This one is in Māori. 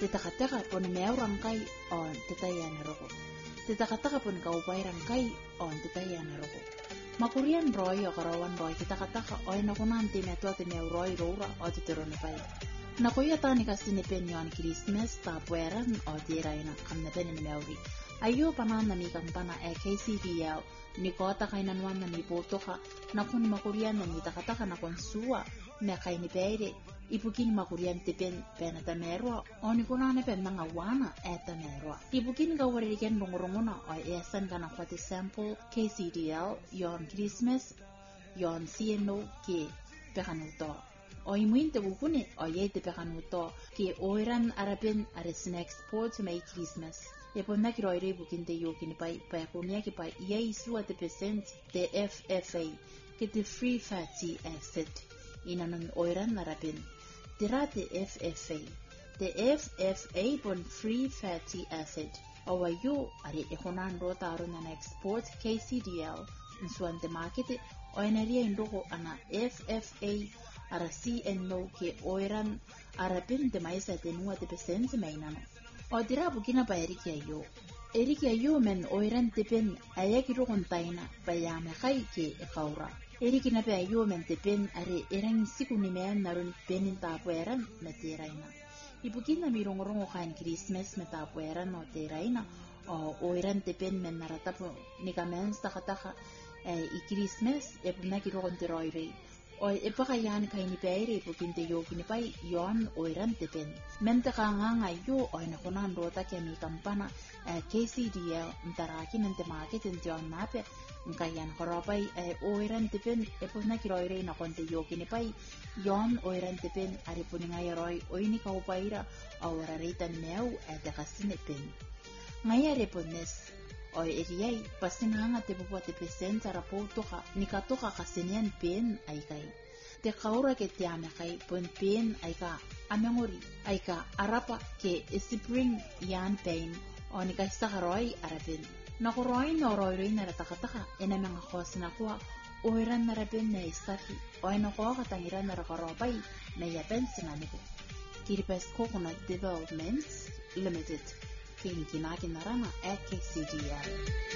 Titakataka pon meurang kai on titayan roko. Titakataka pon kaupairan kai on titayan roko. Makurian roy o karawan roy titakataka oy nakunanti metua te meuroi roura o titerone pai. Nakuya tani kasini penyon Christmas tapueran o tiraina kamne penin meuri. Ayo panan nami kampana KCDL ni kota kainan ni potoka nakun makurian ni takataka nakon suwa me kaini peire ibukin makurian tipen penata merwa oni kunane pen mangawana eta merwa ibukin gawariken rongorongona o esan kana kwati sample KCDL yon Christmas yon CNO ke pekanuto o imuinte bukune o yete pekanuto ke oiran arapen are snack sports make Christmas Eponna ki roire bukin te yokin pai kunia ki pai yei sua te percent te FFA ke te free fatty acid inanon oiran narapin tirate FFA te FFA pon free fatty acid awayo are ekonan rota aruna na export KCDL nsuan te market oinaria indoko ana FFA ara CNO ke oiran arapin te maisa te nua te percent mainano O dira bukina pa Eriki ayo men oiran tepen ayakiro kontaina payame kai ke ekaura. Eriki na pa ayo men tepen are erang siku ni men narun penin tapueran meteraina. Ibukina mirongorongo kan Christmas metapueran o teraina o oiran tepen men naratapo ni kamen takataka I Christmas e puna kiro konteroirei. O epakayan kay ni Peire pukinte yo kinipay yon oiran tepen. Mente kanganga yo o nakunan rota kaya mi kampana KCDL ntaraki mente market yon nape nkayan koropay oiran tepen epuna kiroire na konte yo kinipay yon oiran tepen aripuninga yaroy oini kaupaira awararitan meu dekasinepen. Ngaya repones o eriyay pasinganga te bubuat te presenta rapoto ka nikatoka kasenian pen ay kay te kaura ke te ame kay pon pen ay ka amengori ay ka arapa ke spring yan pen o nikay sakaroy arapin nakoroy no roy na ratakataka ena mga kos na kuha oiran na rapin na istaki o ay nakuha katangiran na rakaropay na yapen sinaniko Kiribati Coconut Developments Limited Kinakinarana at KCDL.